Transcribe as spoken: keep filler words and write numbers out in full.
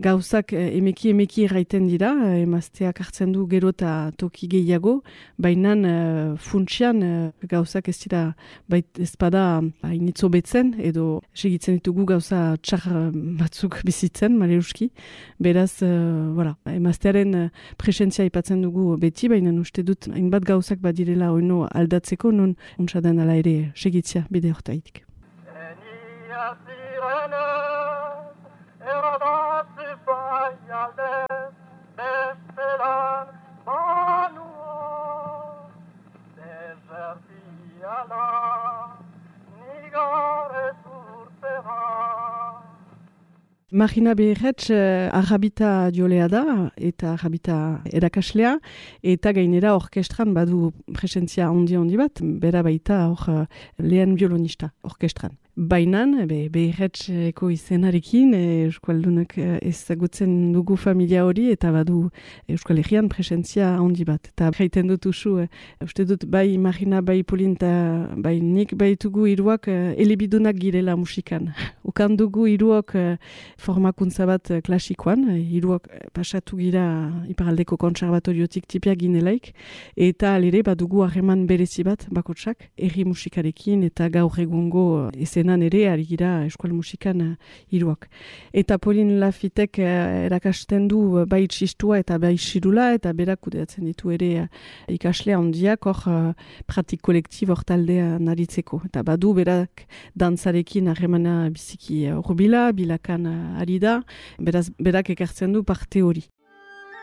gauzak eh, emeki emeki erraiten dira, eh, emazteak hartzen du gero eta toki gehiago, baina eh, funtsian eh, gauzak ez dira bait ezpada hainitzo betzen, edo segitzen ditugu gauza txar eh, batzuk bizitzen, maleuski. Beraz, eh, voilà, emaztearen eh, presentzia ipatzen dugu beti, baina uste dut hainbat gauzak badirela oino aldatzeko, non untsaden ala ere segitzia bide hortaitik. Marina Beherretz uh, arrabita jolea da, eta arrabita erakaslea, eta gainera orkestran badu presentzia handi-handi bat, bera baita hor uh, lehen violonista orkestran. Bainan, be, Beherretzeko izenarekin, e, Euskaldunak ezagutzen dugu familia hori, eta badu Euskal Herrian presentzia handi bat. Eta jaiten dut usu, e, uste dut bai Marina, bai Polin, eta bai nik baitugu hiruak e, elebidunak girela musikan. Ukan dugu hiruak e, formakuntza bat e, klasikoan, hiruak e, pasatu gira iparaldeko kontserbatoriotik tipia ginelaik, eta alere badugu harreman berezi bat bakotsak, herri musikarekin eta gaur egungo ezen nan ere ari gira eskual musikan uh, hiruak. Eta Polin Lafitek uh, erakasten du uh, bai txistua eta bai xirula, eta berak kudeatzen ditu ere uh, ikaslea handiak hor uh, pratik kolektiv hor taldea naritzeko. Eta badu berak dantzarekin harremana biziki uh, urbila, bilakan uh, ari da, beraz berak ekartzen du parte hori.